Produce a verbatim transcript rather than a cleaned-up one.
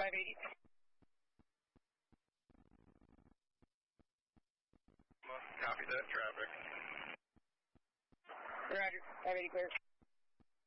five eighty. Copy that, traffic. Roger, five eighty clear.